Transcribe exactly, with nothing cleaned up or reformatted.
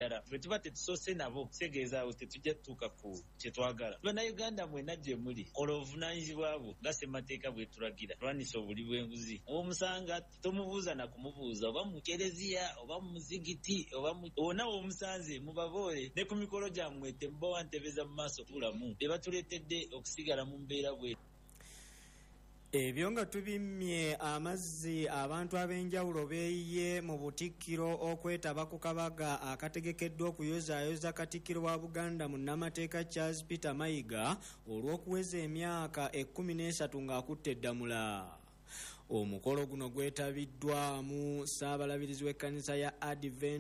ddala bwe tuba tetusoose nabo tegeezaawo tetujja tutuuka ku kye twagala. Bannayuganda mwena gye muli ola obuvunaanyizibwa bwo nga ssemateeka bwe tulagira lwanisa obuli bw'enguzi. Omusanga tomubuuza na kumubuuza oba mu kereziya oba mu muzigiti oba wonna w'omusanze mubaboole ne ku mikolo gyammwe temubawa ntebeza mu maaso tulamu bye batuleetedde okusigala mu mbeera bwe. Ebyo nga tubimmye amazzi abantu ab'enjawulo beeyiye mu Butikkiro okwetaba ku kabaga akategekeddwa okuyozaayoza Katikkiro wa Buganda mu nnamateeka Charles Peter Mayiga olw'okuweza emyaka ekkumi n'esatu ng'akutte eddamula. Omukolo guno gwetabiddwamu Ssaabalabirizi w'ekkanisa ya Advent